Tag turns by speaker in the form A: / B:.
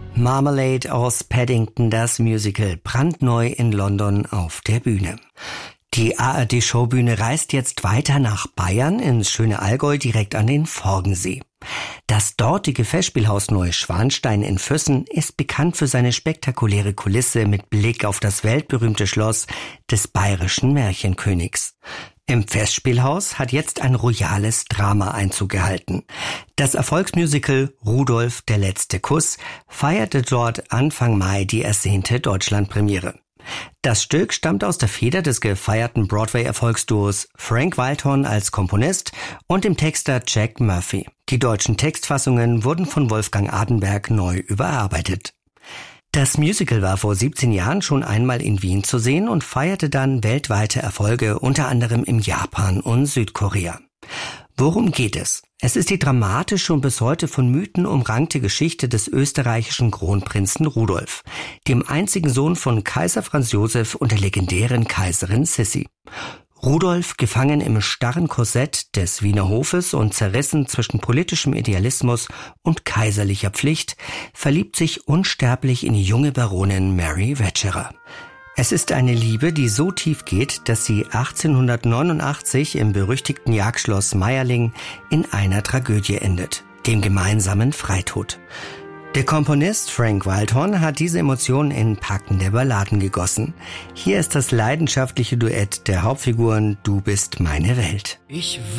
A: Marmalade aus Paddington, das Musical, brandneu in London auf der Bühne. Die ARD-Showbühne reist jetzt weiter nach Bayern ins schöne Allgäu direkt an den Forgensee. Das dortige Festspielhaus Neuschwanstein in Füssen ist bekannt für seine spektakuläre Kulisse mit Blick auf das weltberühmte Schloss des bayerischen Märchenkönigs. Im Festspielhaus hat jetzt ein royales Drama Einzug gehalten. Das Erfolgsmusical Rudolf, der letzte Kuss feierte dort Anfang Mai die ersehnte Deutschlandpremiere. Das Stück stammt aus der Feder des gefeierten Broadway-Erfolgsduos Frank Wildhorn als Komponist und dem Texter Jack Murphy. Die deutschen Textfassungen wurden von Wolfgang Adenberg neu überarbeitet. Das Musical war vor 17 Jahren schon einmal in Wien zu sehen und feierte dann weltweite Erfolge, unter anderem in Japan und Südkorea. Worum geht es? Es ist die dramatische und bis heute von Mythen umrankte Geschichte des österreichischen Kronprinzen Rudolf, dem einzigen Sohn von Kaiser Franz Josef und der legendären Kaiserin Sissi. Rudolf, gefangen im starren Korsett des Wiener Hofes und zerrissen zwischen politischem Idealismus und kaiserlicher Pflicht, verliebt sich unsterblich in die junge Baronin Mary Wetscherer. Es ist eine Liebe, die so tief geht, dass sie 1889 im berüchtigten Jagdschloss Meierling in einer Tragödie endet, dem gemeinsamen Freitod. Der Komponist Frank Wildhorn hat diese Emotionen in packende Balladen gegossen. Hier ist das leidenschaftliche Duett der Hauptfiguren Du bist meine Welt.
B: Ich